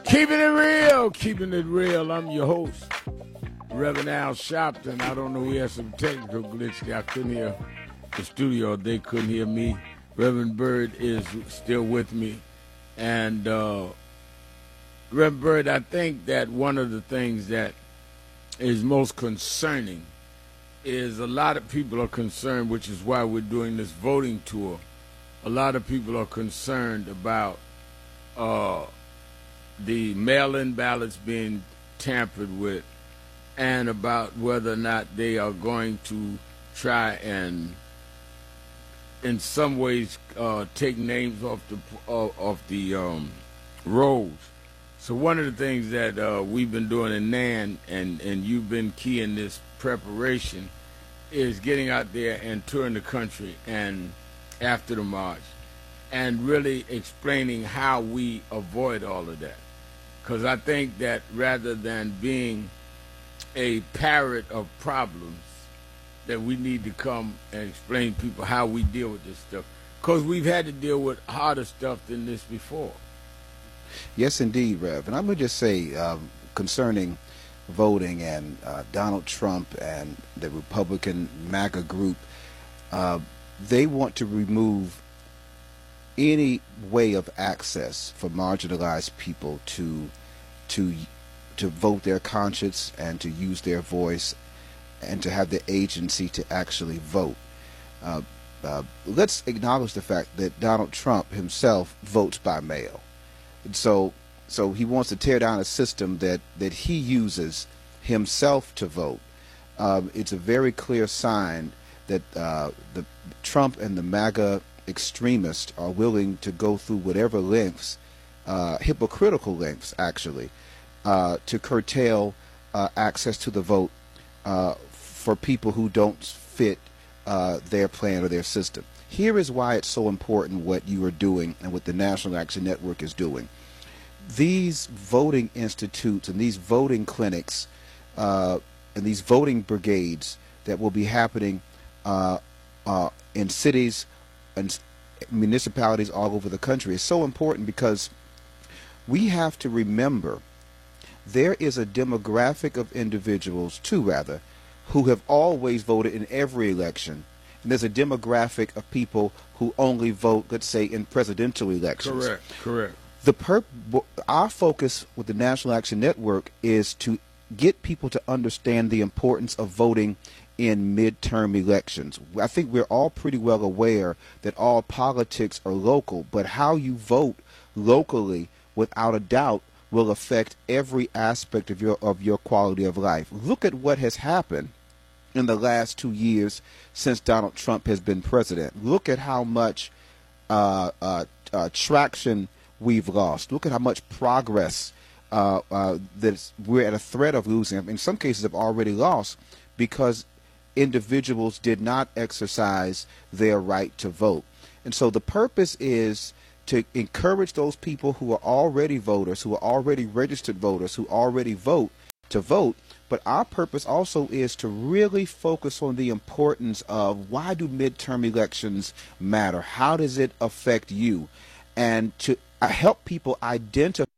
Keeping it real, keeping it real. I'm your host, Reverend Al Sharpton. I don't know, we had some technical glitch. I couldn't hear the studio. They couldn't hear me. Reverend Bird is still with me. And Reverend Bird, I think that one of the things that is most concerning is a lot of people are concerned, which is why we're doing this voting tour. A lot of people are concerned about the mail-in ballots being tampered with, and about whether or not they are going to try and, in some ways, take names off the rolls. So one of the things that we've been doing in NAN, and you've been key in this preparation, is getting out there and touring the country and after the march, and really explaining how we avoid all of that. Because I think that rather than being a parrot of problems, that we need to come and explain to people how we deal with this stuff. Because we've had to deal with harder stuff than this before. Yes, indeed, Rev. And I'm going to just say, concerning voting and Donald Trump and the Republican MAGA group, they want to remove any way of access for marginalized people to vote their conscience and to use their voice and to have the agency to actually vote. Let's acknowledge the fact that Donald Trump himself votes by mail. And so he wants to tear down a system that he uses himself to vote. It's a very clear sign that the Trump and the MAGA extremists are willing to go through whatever lengths, hypocritical lengths actually, to curtail access to the vote for people who don't fit their plan or their system. Here is why it's so important what you are doing and what the National Action Network is doing. These voting institutes and these voting clinics and these voting brigades that will be happening in cities and municipalities all over the country is so important, because we have to remember there is a demographic of individuals, who have always voted in every election. And there's a demographic of people who only vote, let's say, in presidential elections. Correct. Our focus with the National Action Network is to get people to understand the importance of voting in midterm elections. I think we're all pretty well aware that all politics are local, but how you vote locally, without a doubt, will affect every aspect of your quality of life. Look at what has happened in the last 2 years since Donald Trump has been president. Look at how much traction we've lost. Look at how much progress that we're at a threat of losing. In some cases, have already lost because individuals did not exercise their right to vote. And so the purpose is to encourage those people who are already voters, who are already registered voters, who already vote, to vote. But our purpose also is to really focus on the importance of, why do midterm elections matter? How does it affect you? And to help people identify